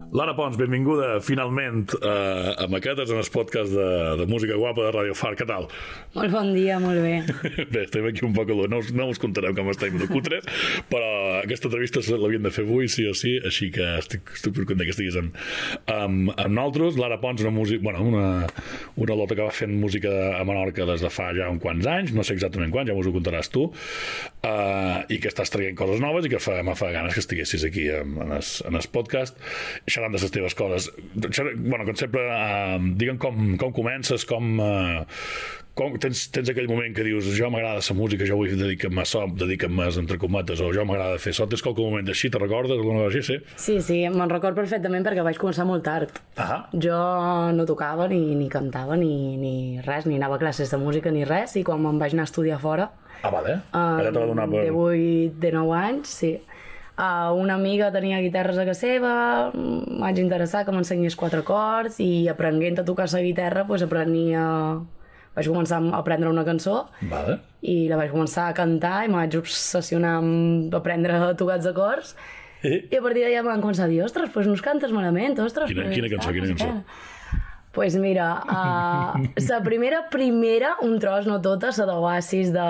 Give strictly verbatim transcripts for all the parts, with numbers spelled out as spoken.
Lara Pons, benvinguda finalment eh, a Maquetes, en el podcast de, de música guapa de Radio Far. Què tal? Molt bon dia, molt bé. Bé, estem aquí un poc a l'u. No, us- no us contarem com estem de cutres, però aquesta entrevista l'havíem de fer avui, sí o sí, així que estic supercontent que estiguis amb, amb, amb nosaltres. Lara Pons, una, música, bueno, una, una lota que va fent música a Menorca des de fa ja uns quants anys, no sé exactament quants, ja mos ho contaràs tu, eh, i que estàs traient coses noves i que fa, me fa ganes que estiguessis aquí en, en, el, en el podcast xerrant de les teves coses. Bueno, com sempre, eh, digue'm com, com comences, com, eh, com tens, tens aquell moment que dius jo m'agrada la música, jo vull dedicar-me a això, dedicar-me entre cometes, o jo m'agrada fer això. Tens qualque moment així, te recordes? Alguna cosa així, sí? Sí, sí, me'n record perfectament perquè vaig començar molt tard. Ah. Jo no tocava, ni, ni cantava, ni, ni res, ni anava a classes de música, ni res, i quan me'n vaig anar a estudiar fora, Ah, vale. eh, Allà te va donar per... de vuit, de nou anys, sí, Uh, una amiga tenia guitarres a casa seva, em vaig interessar que m'ensenyés quatre acords i aprenent a tocar la guitarra pues, aprenia... vaig començar a aprendre una cançó Vale. i la vaig començar a cantar i me vaig obsessionar amb aprendre a tocar els acords Eh? i a partir d'allà em van començar a dir ostres, doncs no us cantes malament, ostres... Quina- pues, quina cançó, tal, quina no sé cançó? què." Pues mira, uh, la primera, primera, un tros, no tota, la d'Oasis de,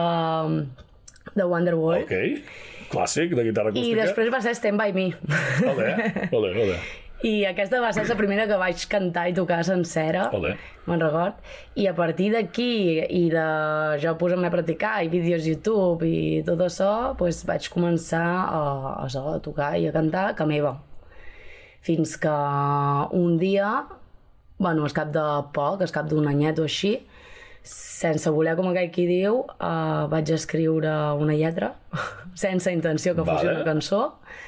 de Wonderwall. Ok. Clàssic, de guitarra I acústica. després va ser Stand By Me. Ole, ole, ole. I aquesta va ser la primera que vaig cantar i tocar sencera, Ole. me'n record. I a partir d'aquí, i de jo posar-me a practicar, i vídeos YouTube i tot això, pues vaig començar a, a, això, a tocar i a cantar a casa meva. Fins que un dia, bueno, al cap de poc, al cap d'un anyet o així, sense voler, com aquell qui diu, uh, vaig escriure una lletra, sense intenció que fos Vale. una cançó,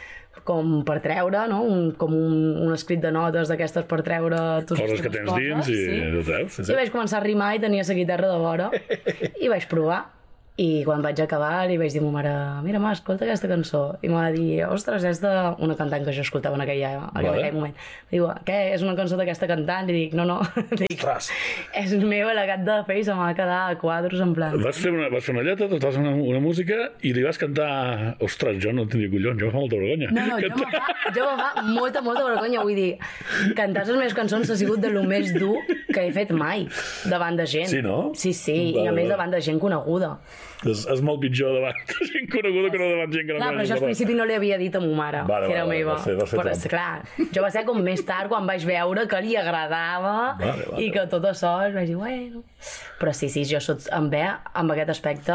com per treure, no? un, com un, un escrit de notes d'aquestes per treure tus, Coses que tus tens dins i ho treus. Sí, I sí. vaig començar a rimar i tenia la guitarra de vora i vaig provar. I quan vaig acabar li vaig dir a ma mare, mira, ma, escolta aquesta cançó. I em va dir, ostres, és d'una cantant que jo escoltava en aquell, en Vale. aquell moment. Diu, què, és una cançó d'aquesta cantant? I dic, no, no, dic, Ostres. és meva, l'acabo de fer i se m'ha quedat a quadros en plan. Vas fer una, vas fer una lletra, vas fer una, una música i li vas cantar... Ostres, jo no tenia collons, jo em fa molta vergonya. No, no, jo me fa, jo me fa molta, molta vergonya. Vull dir, cantar les meves cançons ha sigut de lo més dur que he fet mai davant de gent. Sí, no? Sí, sí, Vale, i a més vale. davant de gent coneguda. És, és molt pitjor davant de gent coneguda que no davant gent que no Clar, però coneixes. jo al principi no li havia dit a ma mare, Vale, que era vale, meva. vas fer- vas fer però, trampa. clar, jo va ser com més tard quan vaig veure que li agradava Vale, vale. i que tot això es vaig dir, bueno... Però sí, sí, jo soc, em ve amb aquest aspecte...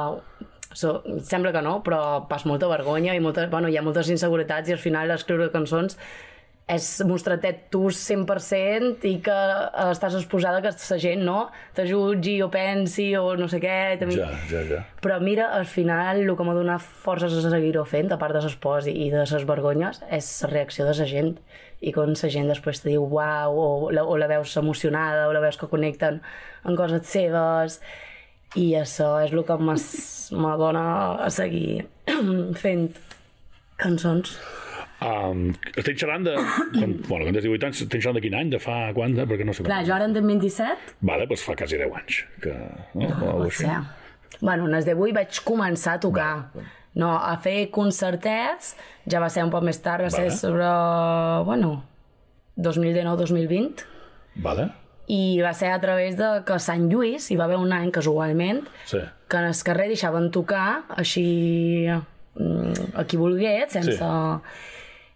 So, sembla que no, però pas molta vergonya i molta, bueno, hi ha moltes inseguretats i al final escriure cançons és mostrar-te tu cent per cent i que estàs exposada que la gent no te jutgi o pensi o no sé què. També... Ja, ja, ja. Però mira, al final el que m'ha donat forces a seguir-ho fent, a part de les pors i de les vergonyes, és la reacció de la gent. I quan la gent després te diu uau, o la, o la veus emocionada, o la veus que connecten amb coses seves, i això és el que m'adona a seguir fent cançons. Um, estic xerrant de... Quan, bueno, quan tens divuit anys, estic xerrant de quin any? De fa quant? Perquè no sé Clar, jo ara en tinc vint-i-set. Vale, doncs fa quasi deu anys. Que, no, o Pot alguna ser. Bueno, en els divuit vaig començar a tocar. No, a fer concertets, ja va ser un poc més tard, va ser Vale. sobre, bueno, dos mil dinou dos mil vint, Vale? i va ser a través de que a Sant Lluís hi va haver un any, casualment, Sí. que en el carrer deixaven tocar així mm, a qui volgués, sense... Sí.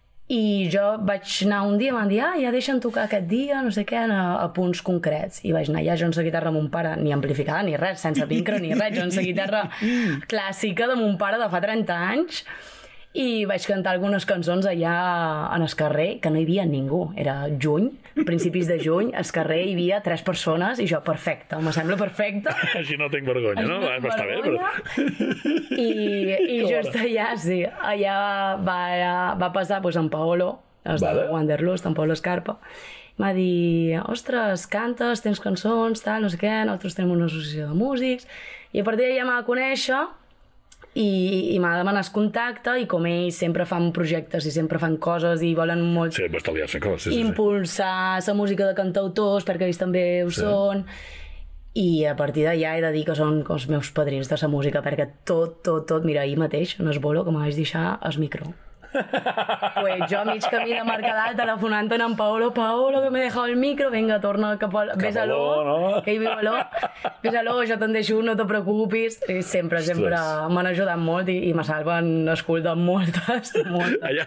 I jo vaig anar un dia i em van dir, ah, ja deixen tocar aquest dia, no sé què, a, a punts concrets. I vaig anar allà, jo en la guitarra de mon pare, ni amplificada ni res, sense pincre ni res, jo en la guitarra clàssica de mon pare de fa trenta anys, i vaig cantar algunes cançons allà en el carrer, que no hi havia ningú. Era juny, principis de juny, al carrer hi havia tres persones, i jo, perfecte, me sembla perfecte. Així no tinc vergonya, no? Va, està bé, però... I, i just allà, sí, allà va, va passar pues, en Paolo, els Vale. de Wanderlust, en Paolo Escarpa, m'ha dit, ostres, cantes, tens cançons, tal, no sé què, nosaltres tenim una associació de músics, i a partir d'allà m'ha de conèixer, i, i m'ha demanat el contacte, i com ells sempre fan projectes i sempre fan coses i volen molt Sí, va estalviar-se coses, sí, sí, sí. impulsar la música de cantautors perquè ells també ho Sí. són, i a partir d'allà he de dir que són els meus padrins de la música, perquè tot, tot, tot, mira, ahir mateix en el bolo que me vaig deixar el micro Pues jo a mig camí de Mercadal telefonant en Paolo, Paolo, que m'he dejado el micro, vinga, torna cap a... Ves-a-lo, no? Que hi viu-lo. Ves-a-lo, jo te'n deixo un, no te preocupis. I sempre, sempre m'han ajudat molt i, i me salven, escolten moltes, moltes. Allà,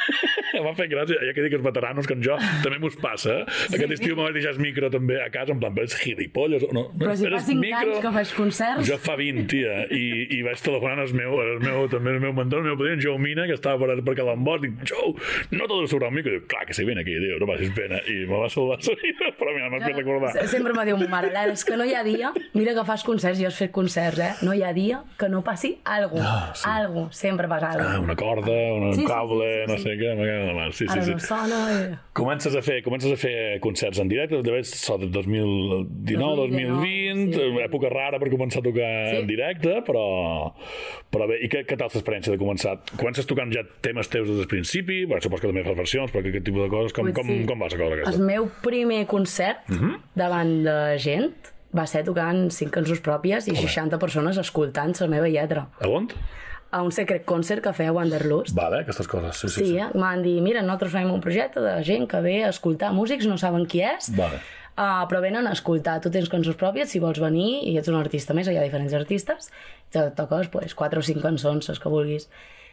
m'ha fet gràcia, ja que dic els veteranos, que amb jo també m'ho passa. Sí. Aquest estiu m'ho vaig deixar el micro també a casa, en plan, però és gilipolles. No, no, però si fa cinc anys que faig concerts... Jo fa vint, tia, i, i vaig telefonant al meu, el meu, també el meu mentor, el meu padrí, en Joe Mina, que estava per, per Calambós, dic, Joe, no t'ho de sobrar un micro. I dic, clar, que sí, ven aquí, diu, no passis pena. I me va salvar la vida, però mira, m'has fet recordar. Sempre me diu, mare, és que no hi ha dia, mira que fas concerts, jo has fet concerts, eh? No hi ha dia que no passi algo, ah, sí. algo, sempre passa algo. Ah, una corda, un sí, cable, sí, sí, sí, no sé què, m'agrada sí, sí, ara sí. no sona... I... Comences a fer, comences a fer concerts en directe, de vegades sóc de dos mil dinou, dos mil vint, sí. Època rara per començar a tocar sí. en directe, però, però bé, i què, què tal l'experiència de començar? Comences tocant ja temes teus des del principi, bueno, supos que també fas versions, però aquest tipus de coses, com, com, sí. com va la cosa aquesta? El meu primer concert uh -huh. davant de gent va ser tocant cinc cançons pròpies i Home. seixanta persones escoltant la meva lletra. A on? A un secret concert que feia Wanderlust. Vale, aquestes coses, sí, sí. Sí, sí. Eh? M'han dit, mira, nosaltres fem un projecte de gent que ve a escoltar músics, no saben qui és, vale. uh, però venen a escoltar. Tu tens cançons pròpies, si vols venir, i ets un artista més, hi ha diferents artistes, te toques pues, quatre o cinc cançons, les que vulguis.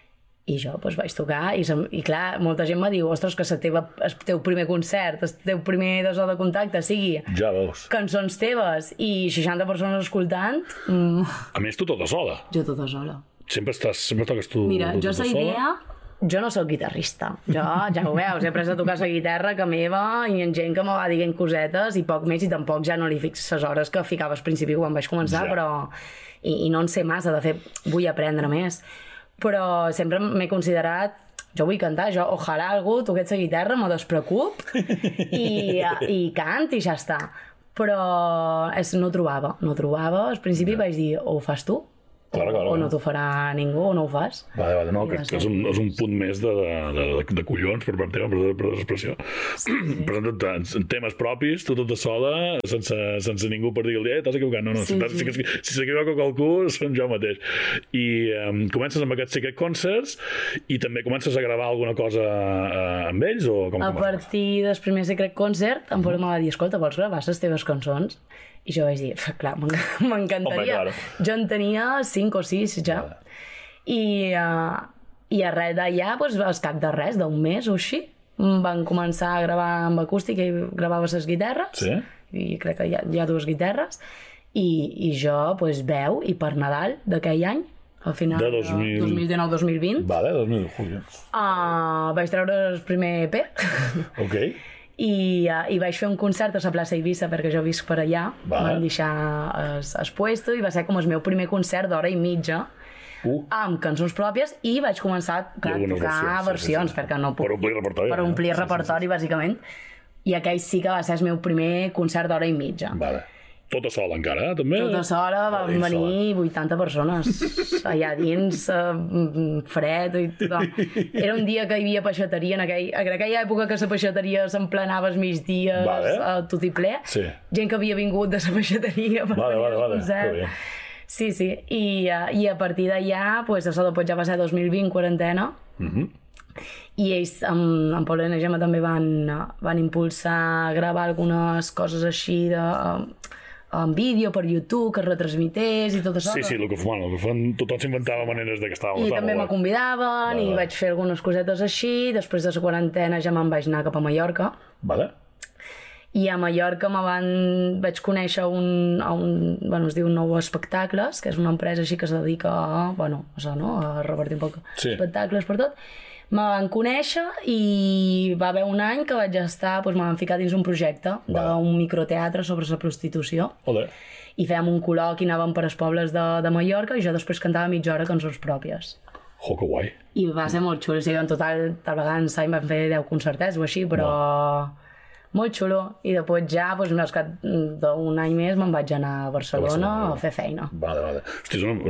I jo pues, vaig tocar, i, i clar, molta gent me diu, ostres, que teva, el teu primer concert, el teu primer desó de contacte sigui ja veus. Cançons teves i seixanta persones escoltant. Mm. A més, tu tota sola. Jo tota sola. Sempre, estàs, sempre toques tu Mira, tota jo la idea... Jo no sóc guitarrista. Jo, ja ho veus, he après a tocar la guitarra que meva i hi ha gent que me va dient cosetes i poc més, i tampoc ja no li fix les hores que ficava al principi quan vaig començar, ja. però... I, I no en sé massa, de fet, vull aprendre més. Però sempre m'he considerat... Jo vull cantar, jo, ojalà algú toqués la guitarra, me despreocup i, i cant i ja està. Però és, no trobava, no trobava. Al principi ja. vaig dir, o ho fas tu, Claro, claro, o no t'ho farà ningú, o no ho fas. Vale, vale, no, que, que és, un, és un punt més de, de, de, de collons per part teva, per, per l'expressió. Sí. Presenta't en temes propis, tu tota sola, sense, sense ningú per dir-li, eh, t'has equivocat. No, no, sí, si, sí. si s'equivoca qualcú, som jo mateix. I um, comences amb aquests secret concerts i també comences a gravar alguna cosa uh, amb ells? O com a partir del primer secret concert, em mm. va dir, escolta, vols gravar les teves cançons? I jo vaig dir, clar, m'encantaria. Claro. Jo en tenia cinc o sis ja. Vale. I, uh, i a res d'allà, doncs, al cap de res, d'un mes o així, van començar a gravar amb acústica i gravava les guitarres. Sí? I crec que hi ha, hi ha dues guitarres. I, i jo, doncs, veu, i per Nadal d'aquell any, al final de dos mil... dos mil dinou dos mil vint, vale, dos mil... uh, vaig treure el primer E P. Ok. I, uh, i vaig fer un concert a la plaça Eivissa perquè jo visc per allà, vale. Van deixar el puesto i va ser com el meu primer concert d'hora i mitja uh. amb cançons pròpies i vaig començar clar, a tocar versions, versions sí, sí, sí. perquè no puc, per omplir repertori, per omplir eh? repertori sí, sí, sí. bàsicament, i aquell sí que va ser el meu primer concert d'hora i mitja. Vale. Tota sola encara, eh? També? Tota sola, van venir vuitanta persones allà dins, uh, fred i tothom. Era un dia que hi havia peixateria, en, aquell, en aquella època que la peixateria s'emplenava els migdies vale. A tot i ple. Sí. Gent que havia vingut de la peixateria per vale, venir vale, al concert. Vale. Sí, sí. I, uh, i a partir d'allà, pues, això després ja va ser dos mil vint, quarantena, uh -huh. i ells, amb, amb Pol i la Gemma, també van, van impulsar gravar algunes coses així de... Uh, en vídeo per YouTube, que retransmités i tot això. Sí, sí, el que, bueno, el que fan, tothom s'inventava maneres de que estava... I també me convidaven vale. I vaig fer algunes cosetes així. Després de la quarantena ja me'n vaig anar cap a Mallorca. Vale. I a Mallorca me van... vaig conèixer un, a un... bueno, es diu Nou Espectacles, que és una empresa així que es dedica a... bueno, això, no? A repartir un poc sí. espectacles per tot. Me van conèixer i va haver un any que vaig estar, doncs me van ficar dins un projecte d'un microteatre sobre la prostitució. Olé. I fèiem un col·loqui, anàvem per als pobles de, de Mallorca i jo després cantava mitja hora cançons pròpies. Oh, que guai. I va ser molt xulo, o sigui, en total, tal vegada em van fer deu concertets o així, però no. molt xulo. I després ja, doncs, al cap d'un any més me'n vaig anar a Barcelona a, Barcelona. a fer feina. Vale, vale. Hosti, és una, una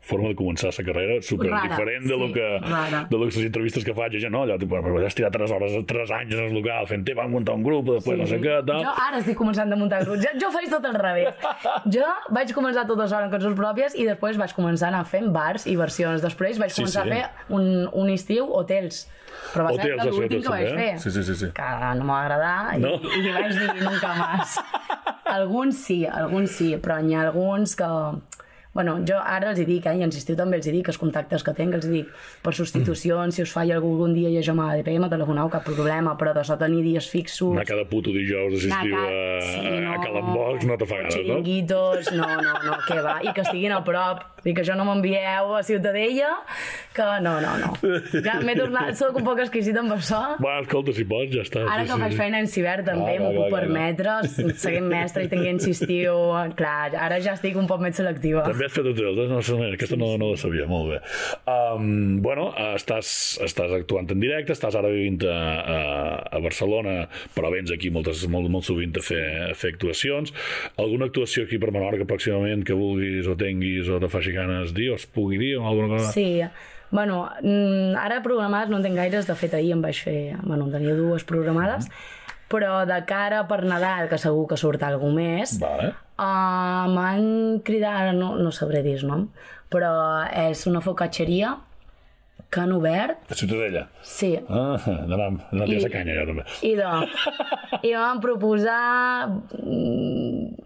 forma de començar la carrera super Rara, diferent de lo sí, que rara. de les entrevistes que faig, no, allò, tipus, has estirat tres hores, tres anys en el local fent, vam muntar un grup, després no sé què, tal. Jo ara estic començant a muntar grups. Jo, jo faig tot al revés. Jo vaig començar tota sola amb cançons pròpies i després vaig començar a anar fent bars i versions. Després vaig Sí, començar sí. a fer un, un estiu hotels. Però va ser Hotels, has fet l'últim que vaig també, fer. eh? Sí, sí, sí, sí. Que no m'ha agradat i, No? i li vaig dir nunca més. Alguns sí, alguns sí, però n'hi ha alguns que... Bueno, jo ara els hi dic, eh, i insistiu també els hi dic, els contactes que tinc, els hi dic, per substitucions, si us falla algun dia i jo m'ha de P M, telefoneu, cap problema, però de so tenir dies fixos... Anar cada puto dijous assistiu a, sí, no, a Calambocs no te fa ganes, no? Xiringuitos, no, no, no, què va, i que estiguin a prop, i que això no m'envieu a Ciutadella, que no, no, no. Ja m'he tornat, soc un poc exquisit amb això. Bueno, escolta, si pots, ja està. Ara sí, que sí, faig sí. feina en ciber també Ah, m'ho clar, puc clar, permetre, seguint mestre i tinc que insistiu, clar, ara ja estic un poc més selectiva. També has fet hotels, eh? No, no, aquesta no, no la sabia, molt bé. Um, bueno, estàs, estàs actuant en directe, estàs ara vivint a, a, a Barcelona, però vens aquí moltes, molt, molt sovint a fer, a fer actuacions. Alguna actuació aquí per Menorca pròximament que vulguis o tinguis o te faci ganes dir o es pugui dir o alguna cosa? Sí, bueno, mm, ara programades no en tinc gaires, de fet ahir em vaig fer, bueno, en tenia dues programades, però de cara per Nadal, que segur que surt alguna més, Vale. uh, m'han cridat, ara no, no sabré dir el nom, però és una focacceria que han obert, A Ciutadella? sí, Ah, no, no tens I- a canya, ja, també. i de, i em van proposar, mm,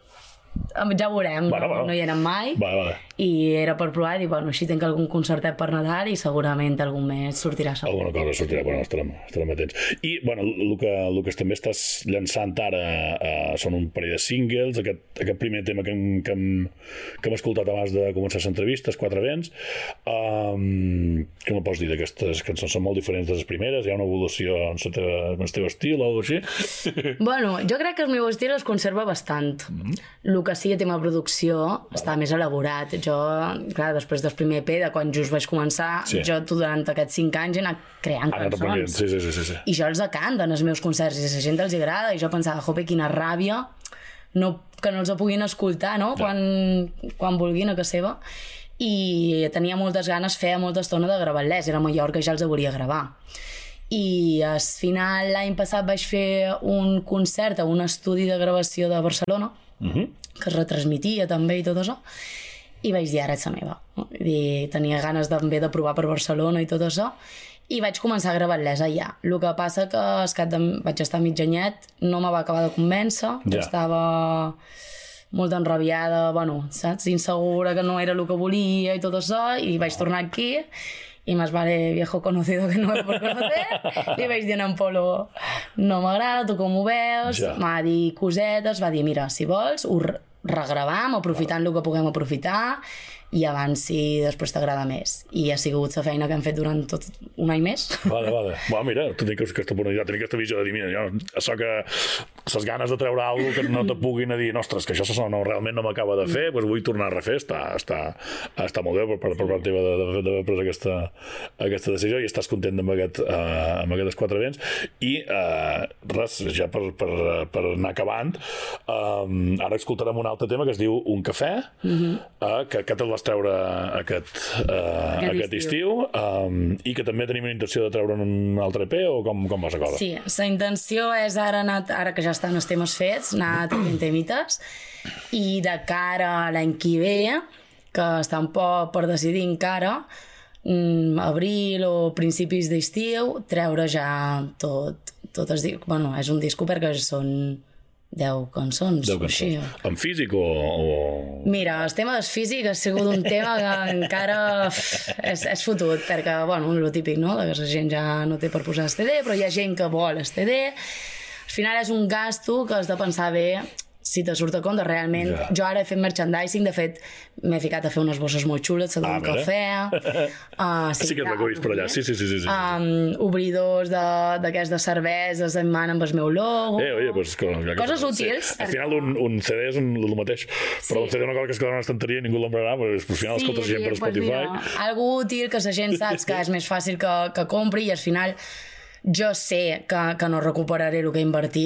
ja veurem, Bueno, no, bueno. no hi eren mai, Vale, vale. i era per provar, i dic, bueno, així tinc algun concertet per Nadal i segurament algun mes sortirà segur. Alguna cosa sortirà, bueno, estarem, estarem atents. I, bueno, el que, el que també estàs llançant ara uh, són un parell de singles, aquest, aquest primer tema que hem, que hem, que hem escoltat abans de començar l'entrevista, Quatre vents. Um, què me pots dir d'aquestes cançons? Són molt diferents de les primeres? Hi ha una evolució en el teu, en el teu estil o alguna cosa així? Bueno, jo crec que el meu estil es conserva bastant. Mm-hmm. El que sí, a tema producció, està més elaborat. Jo, clar, després del primer E P, de quan just vaig començar, Sí. jo durant aquests cinc anys he anat creant Ha anat aprenent, cançons. sí, sí, sí, sí, sí. I jo els canto en els meus concerts, i a la gent els agrada, i jo pensava, jope, quina ràbia no, que no els puguin escoltar, no? Quan, quan vulguin a casa seva. I tenia moltes ganes, feia molta estona de gravar-les, era a Mallorca i ja els volia gravar. I al final, l'any passat, vaig fer un concert a un estudi de gravació de Barcelona, Uh-huh. que es retransmitia també i tot això, i vaig dir, ara ets la meva. No? Vull dir, tenia ganes també de provar per Barcelona i tot això, i vaig començar a gravar-les allà. El que passa que es cap de... vaig estar mig anyet, no me va acabar de convèncer, Ja. estava molt enrabiada, bueno, saps? Insegura que no era el que volia i tot això, i vaig tornar aquí, i más vale viejo conocido que nuevo por conocer. Li vaig dir a en Polo, no m'agrada, tu com ho veus? Ja. M'ha dit cosetes, va dir, mira, si vols, ho re- regravam, aprofitant el que puguem aprofitar, i abans si després t'agrada més. I ha sigut la feina que hem fet durant tot un any més. Vale, vale. Bueno, mira, tu tens aquesta oportunitat, tens aquesta visió de dir, mira, jo, això que les ganes de treure alguna cosa que no te puguin a dir, ostres, que això no, realment no m'acaba de fer, doncs vull tornar a refer, està, està, està molt bé per, per, per part teva d'haver de, de, pres aquesta, aquesta decisió i estàs content amb, aquest, uh, amb aquests quatre vents. I uh, res, ja per, per, per anar acabant, um, ara escoltarem un altre tema que es diu Un cafè, uh-huh. uh, que, que te'l vas treure aquest, uh, aquest, aquest estiu, um, i que també tenim una intenció de treure un altre E P o com, com va la cosa? Sí, la intenció és ara, anar, ara que ja estan els temes fets, anar traient temites, i de cara a l'any que ve, que està un poc per decidir encara, mm, abril o principis d'estiu, treure ja tot, tot el disc. Bueno, és un disco perquè són deu cançons. Deu o així. cançons. En físic o, o... Mira, el tema del físic ha sigut un tema que encara és, és fotut, perquè, bueno, el típic, no?, que la gent ja no té per posar el C D, però hi ha gent que vol el C D. Al final és un gasto que has de pensar bé si te surt a compte, realment. Ja. Jo ara he fet merchandising, de fet, m'he ficat a fer unes bosses molt xules, se Ah, d'un mira. cafè. Uh, Sí que et recollis per allà, sí, sí, sí. sí, sí. Um, obridors d'aquests de, de cerveses en man amb el meu logo. Eh, oye, pues, que, que, Coses sí. útils. Al final un, un C D és un, el mateix, però un C D és una cosa que es quedarà en l'estanteria i ningú l'emprarà, però al final escoltes gent per pues Spotify. mira, algo útil que la gent saps que és més fàcil que, que compri, i al final jo sé que, que no recuperaré el que he invertit,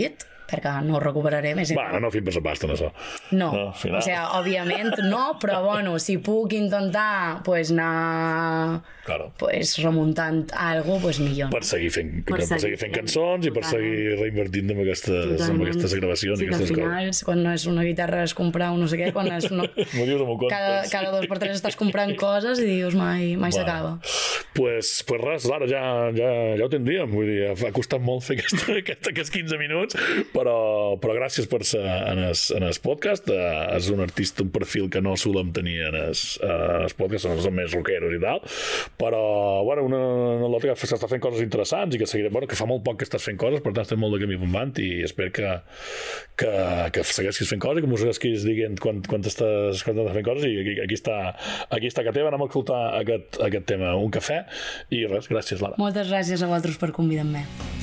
perquè no ho recuperaré més. Bueno, no fim per la pasta, en això. No, no o sigui, òbviament no, però bueno, si puc intentar pues, anar claro. pues, remuntant alguna cosa, pues, millor. Per seguir fent, per, per seguir fent cançons i per totalment. seguir reinvertint en aquestes, en aquestes gravacions sí, i aquestes coses. Al final, coses. Quan no és una guitarra és comprar un no sé què, quan és una... cada, cada dos per tres estàs comprant coses i dius mai, mai s'acaba. Pues, pues res, Lara, ja, ja, ja ho tindríem, vull dir, ha costat molt fer aquesta, aquesta, aquests quinze minuts, però, però gràcies per ser en el, en el podcast. Uh, és un artista, un perfil que no solem tenir en el, en el podcast, som més rockeros i tal, però bueno, una, una altra que s'està fent coses interessants i que seguirem, bueno, que fa molt poc que estàs fent coses, per tant estem molt de camí bombant i espero que, que, que segueixis fent coses, que m'ho segueixis dient quan, quan, estàs, quan estàs fent coses i aquí, aquí està, aquí està que teva, anem a escoltar aquest, aquest tema, un cafè i res, gràcies Lara. Moltes gràcies a vosaltres per convidar-me.